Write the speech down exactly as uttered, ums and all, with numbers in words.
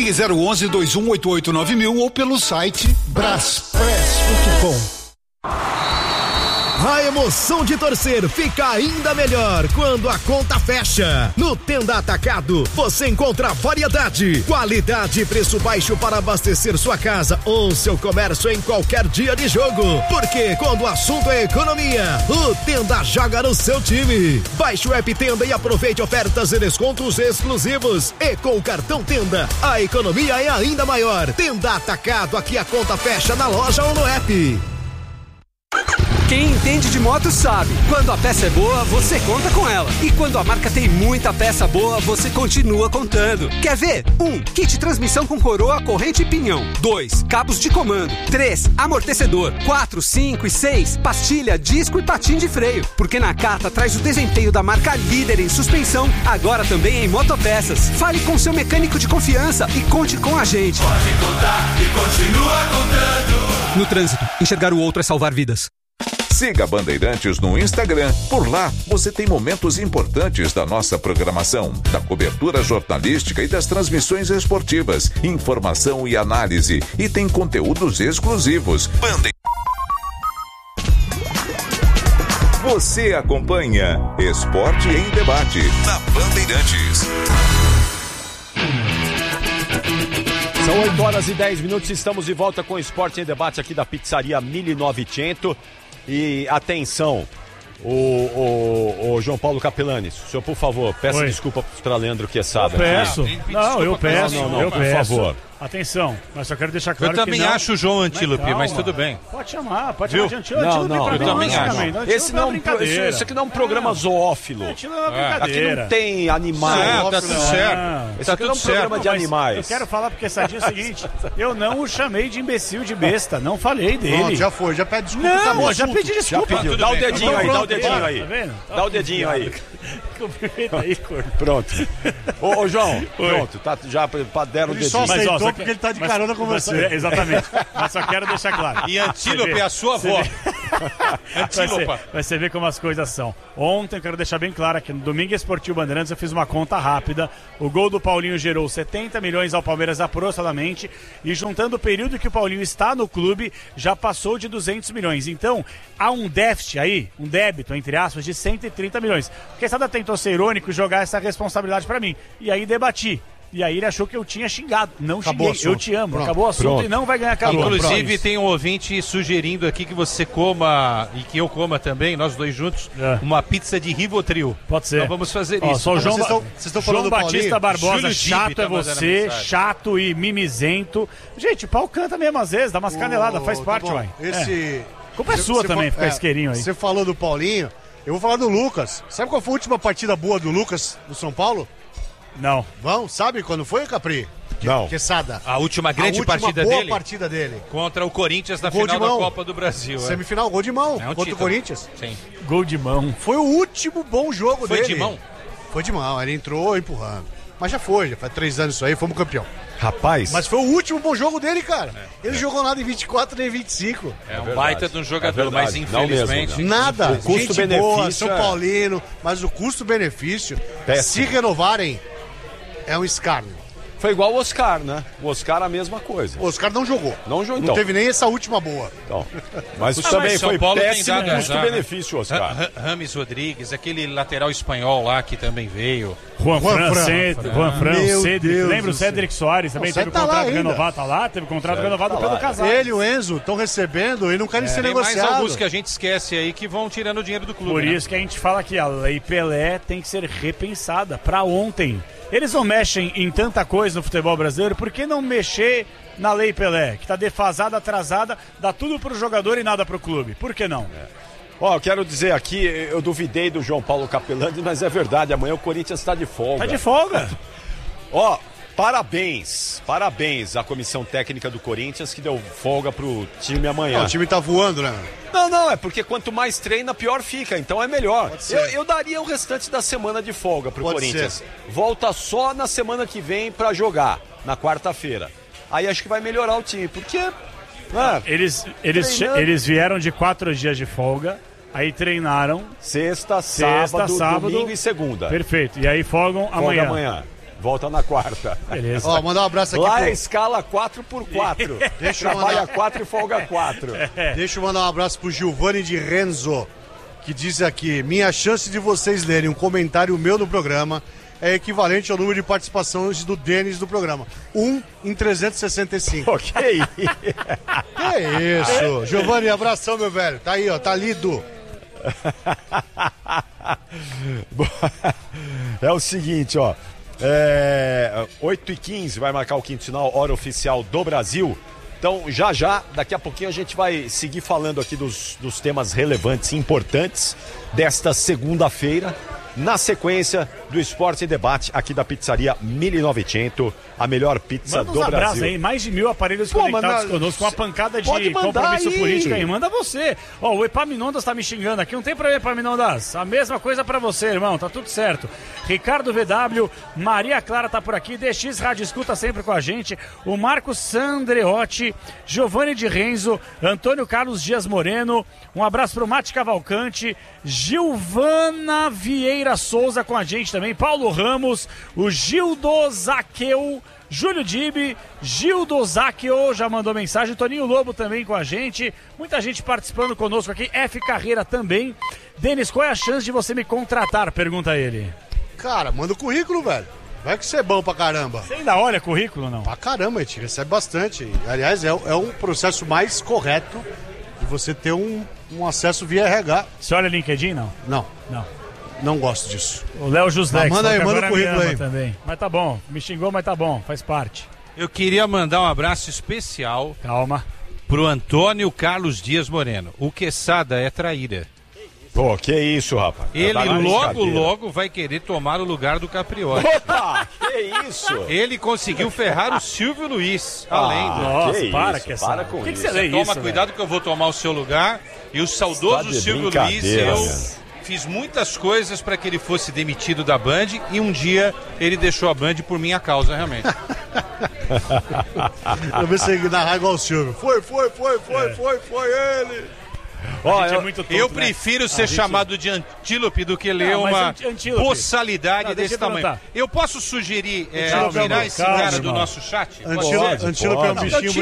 Ligue zero onze, dois um oito oito nove mil ou pelo site braspress ponto com. A emoção de torcer fica ainda melhor quando a conta fecha. No Tenda Atacado, você encontra variedade, qualidade e preço baixo para abastecer sua casa ou seu comércio em qualquer dia de jogo. Porque quando o assunto é economia, o Tenda joga no seu time. Baixe o app Tenda e aproveite ofertas e descontos exclusivos. E com o cartão Tenda, a economia é ainda maior. Tenda Atacado, aqui a conta fecha na loja ou no app. Quem entende de moto sabe, quando a peça é boa, você conta com ela. E quando a marca tem muita peça boa, você continua contando. Quer ver? um. Kit transmissão com coroa, corrente e pinhão. dois. Cabos de comando. três. Amortecedor. quatro, cinco e seis. Pastilha, disco e patim de freio. Porque Nakata traz o desempenho da marca líder em suspensão, agora também em motopeças. Fale com seu mecânico de confiança e conte com a gente. Pode contar e continua contando. No trânsito, enxergar o outro é salvar vidas. Siga Bandeirantes no Instagram. Por lá, você tem momentos importantes da nossa programação, da cobertura jornalística e das transmissões esportivas, informação e análise. E tem conteúdos exclusivos. Bandeirantes. Você acompanha Esporte em Debate na Bandeirantes. São oito horas e dez minutos, estamos de volta com o Esporte em Debate aqui da Pizzaria mil e novecentos. E atenção, o, o, o João Paulo Capelani, o senhor, por favor, peça Oi. desculpa para o Leandro Quesada. Eu peço. Não, eu peço. Não, não, não, eu por peço. favor. Atenção, mas só quero deixar claro eu também que não... acho o João Antílope, mas, mas tudo bem. Pode chamar, pode Viu? chamar de Antílope. Não, não, eu também acho. Não, esse, não, esse, esse aqui não é um programa zoófilo. Antílope é uma brincadeira. Aqui não tem animais. Não, tá tudo certo. Esse Tá aqui não é um tudo programa certo. de Mas animais. eu quero falar porque Sadinho é o seguinte, eu não o chamei de imbecil, de besta, não falei dele. Pronto, já foi, já pede desculpa. Não, acabou o já assunto. pedi desculpa. Já pediu. Dá o dedinho aí, dá o dedinho aí. Tá vendo? Dá o dedinho aí. Cumprimenta aí, corno. Pronto. Ô, ô João, pronto, tá, já deram o Ele só dedinho. aceitou ó, só porque que- ele tá de mas- carona com mas- você. Exatamente. Mas só quero deixar claro. E Antílope é a sua avó. Vai ser, Antílopa. vai ser ver como as coisas são. Ontem, eu quero deixar bem claro que no Domingo Esportivo Bandeirantes eu fiz uma conta rápida. O gol do Paulinho gerou setenta milhões ao Palmeiras aproximadamente. E juntando o período que o Paulinho está no clube, já passou de duzentos milhões. Então, há um déficit aí, um débito, entre aspas, de cento e trinta milhões. O Quesada tentou ser irônico e jogar essa responsabilidade pra mim. E aí debati. E aí ele achou que eu tinha xingado. Não Acabou xinguei, o eu assunto. te amo. Pronto. Acabou o assunto Pronto. e não vai ganhar calor. Inclusive, Pronto. tem um ouvinte sugerindo aqui que você coma, e que eu coma também, nós dois juntos, É. uma pizza de Rivotril. Pode ser. Então vamos fazer Ó, isso. só o João, Vocês Ba- estão- vocês estão falando João do Batista Paulinho? Barbosa, Júlio Dibe chato tá é mandando você, mensagem. chato e mimizento. Gente, pau canta mesmo às vezes, dá umas caneladas, faz Ô, parte, tá bom. uai. Esse... É. Culpa é Você- sua você também, fa- ficar é, isqueirinho aí. Você falou do Paulinho, eu vou falar do Lucas. Sabe qual foi a última partida boa do Lucas no São Paulo? Não. Vão, sabe quando foi, Capri? Que, Não. Quesada. A última grande a última partida boa dele partida dele. contra o Corinthians na Gol final de mão. da Copa do Brasil. é. Semifinal, gol de mão É um contra título. o Corinthians. Sim. Gol de mão. Foi o último bom jogo Foi dele. de mão? Foi de mão, ele entrou empurrando. Mas já foi, já faz três anos isso aí, fomos campeão. Rapaz, Mas foi o último bom jogo dele, cara. Ele jogou nada em vinte e quatro nem em vinte e cinco. É um verdade. baita de um jogador, É mas verdade. Não mesmo, infelizmente... Nada. O custo-benefício Gente boa, São é- Paulino, mas o custo-benefício, Péssimo. se renovarem, é um escárnio. foi igual o Oscar, né? O Oscar a mesma coisa. O Oscar não jogou. Não jogou, Não então. teve nem essa última boa. Então, mas Ah, também mas São foi Paulo tem péssimo dado azar, custo-benefício, né? Oscar. Ra- Ra- Rames Rodrigues, aquele lateral espanhol lá que também veio. Juan, Juan Fran, Fran. Cedric, Juan Fran, Meu Cedric. Deus Lembra o do céu. Cedric Soares também? O Teve Cedric tá lá contrato ainda. renovado, tá lá? Teve contrato Cedric renovado tá pelo lá. Casares. Ele e o Enzo estão recebendo e não querem ser Tem mais negociados. alguns que a gente esquece aí que vão tirando o dinheiro do clube. Por né? isso que a gente fala que a Lei Pelé tem que ser repensada pra ontem. Eles não mexem em tanta coisa no futebol brasileiro, por que não mexer na Lei Pelé, que tá defasada, atrasada, dá tudo pro jogador e nada pro clube? Por que não? Ó, eu quero dizer aqui, eu duvidei do João Paulo Capelani, mas é verdade, amanhã o Corinthians está de folga. Tá de folga. Ó, parabéns, parabéns à comissão técnica do Corinthians que deu folga pro time amanhã. Não, o time tá voando, né? Não, não, é porque quanto mais treina, pior fica, então é melhor. Pode ser. Eu, eu daria o restante da semana de folga pro Pode Corinthians. ser. Volta só na semana que vem pra jogar, na quarta-feira. Aí acho que vai melhorar o time, porque... né, Eles, eles, Treinando. eles vieram de quatro dias de folga, aí treinaram. sexta, Sexta, sábado, sábado, domingo e segunda. Perfeito. E aí folgam Folga amanhã. amanhã. Volta na quarta. Beleza. Ó, mandar um abraço aqui Lá pro... é escala quatro por quatro. Deixa eu Trabalha mandar... quatro e folga quatro. Deixa eu mandar um abraço pro Giovanni de Renzo, que diz aqui: minha chance de vocês lerem um comentário meu no programa é equivalente ao número de participações do Denis do programa. um em trezentos e sessenta e cinco. Ok. Que isso? Giovanni, abração, meu velho. Tá aí, ó, tá lido. É o seguinte, ó. É, oito e quinze vai marcar o quinto sinal, hora oficial do Brasil. Então, já já, daqui a pouquinho a gente vai seguir falando aqui dos, dos temas relevantes e importantes desta segunda-feira, na sequência do Esporte em Debate aqui da Pizzaria mil e novecentos, a melhor pizza Manda do uns abraços Brasil. aí, mais de mil aparelhos Pô, conectados manda- conosco, com uma pancada de Pode mandar compromisso aí. político aí. Manda você. Ó, o Epaminondas tá me xingando aqui, não tem problema, Epaminondas. A mesma coisa pra você, irmão, tá tudo certo. Ricardo V W, Maria Clara tá por aqui, D X Rádio Escuta sempre com a gente, o Marcos Sandreotti, Giovanni de Renzo, Antônio Carlos Dias Moreno, um abraço pro Mate Cavalcante, Gilvana Vieira Souza com a gente também, Paulo Ramos, o Gildo Zaqueu, Júlio Dibe, Gildo Zaqueu já mandou mensagem, Toninho Lobo também com a gente, muita gente participando conosco aqui, F Carreira também. Denis, qual é a chance de você me contratar? Pergunta ele. Cara, manda o currículo, velho. Vai que você é bom pra caramba. Você ainda olha currículo, não? Pra caramba, a gente recebe bastante. Aliás, é, é um processo mais correto de você ter um, um acesso via R H. Você olha LinkedIn, não? Não, Não. não gosto disso. O Léo Jusdex. Mas manda aí, falou que manda o agora me currículo ama aí. Também. Mas tá bom, me xingou, mas tá bom, faz parte. Eu queria mandar um abraço especial Calma. pro Antônio Carlos Dias Moreno. O Quesada é traíra. Pô, que isso, rapaz. Ele Tá na logo, brincadeira. logo vai querer tomar o lugar do Capriotti. Opa, que isso? Ele conseguiu ferrar o Silvio Luiz, Ah, além do... Nossa, que para isso, que essa... para com Por que, que isso. você lê Toma isso, cuidado que eu vou tomar o seu lugar. E o saudoso Tá de Silvio Luiz, brincadeira, eu mano. fiz muitas coisas para que ele fosse demitido da Band e um dia ele deixou a Band por minha causa, realmente. Eu ver se ele narrar igual o Silvio. Foi, foi, foi, foi, É. foi, foi ele. Ó, Ó, é eu- muito tonto, Eu né? prefiro ser A gente- chamado de antílope do que ler Não, mas uma anti- antílope. boçalidade Não, deixa desse eu tamanho. perguntar. Eu posso sugerir é, Calma, tirar irmão, esse calma, cara do irmão. nosso chat? Posso? Antílope, Pode, antílope é um pode. bichinho